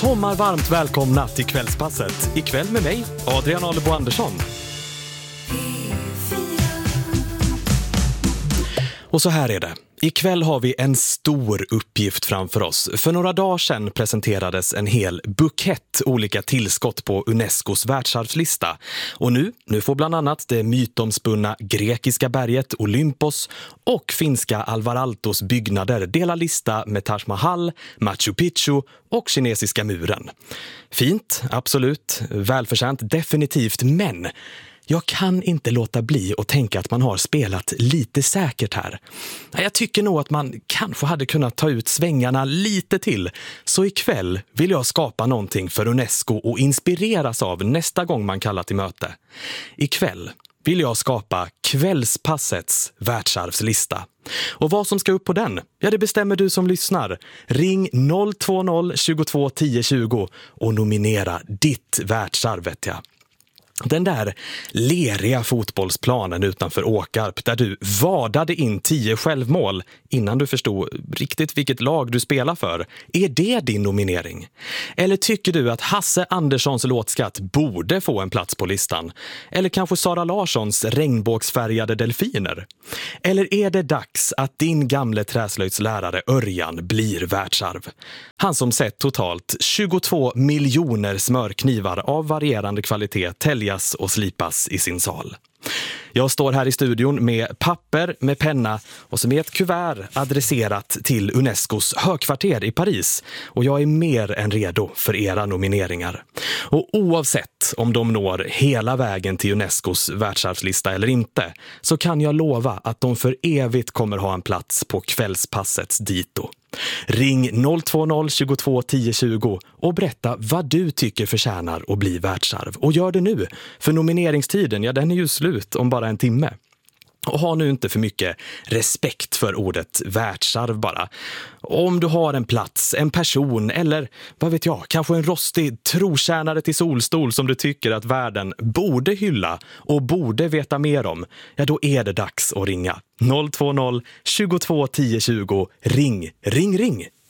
Sommarvarmt välkomna till Kvällspasset. Ikväll med mig, Adrian Alebo Andersson. Och så här är det. Ikväll har vi en stor uppgift framför oss. För några dagar sedan presenterades en hel bukett olika tillskott på Unescos världsarvslista. Och nu får bland annat det mytomspunna grekiska berget Olympos och finska Alvar Aaltos byggnader dela lista med Taj Mahal, Machu Picchu och kinesiska muren. Fint, absolut. Välförtjänt, definitivt, men jag kan inte låta bli att tänka att man har spelat lite säkert här. Jag tycker nog att man kanske hade kunnat ta ut svängarna lite till. Så ikväll vill jag skapa någonting för Unesco och inspireras av nästa gång man kallar till möte. Ikväll vill jag skapa Kvällspassets världsarvslista. Och vad som ska upp på den, det bestämmer du som lyssnar. Ring 020 22 10 20 och nominera ditt världsarv, vet jag. Den där leriga fotbollsplanen utanför Åkarp där du vadade in 10 självmål innan du förstod riktigt vilket lag du spelar för. Är det din nominering? Eller tycker du att Hasse Anderssons låtskatt borde få en plats på listan? Eller kanske Sara Larssons regnbågsfärgade delfiner? Eller är det dags att din gamle träslöjdslärare Örjan blir världsarv? Han som sett totalt 22 miljoner smörknivar av varierande kvalitet täljas och slipas i sin sal. Jag står här i studion med papper, med penna och som är ett kuvert adresserat till Unescos högkvarter i Paris. Och jag är mer än redo för era nomineringar. Och oavsett om de når hela vägen till Unescos världsarvslista eller inte, så kan jag lova att de för evigt kommer ha en plats på Kvällspassets dito. Ring 020 22 10 20 och berätta vad du tycker förtjänar att bli världsarv. Och gör det nu, för nomineringstiden, den är ju slut om bara en timme. Och ha nu inte för mycket respekt för ordet världsarv bara. Om du har en plats, en person eller, vad vet jag, kanske en rostig trotjänare till solstol som du tycker att världen borde hylla och borde veta mer om, då är det dags att ringa. 020 22 10 20. Ring, ring, ring!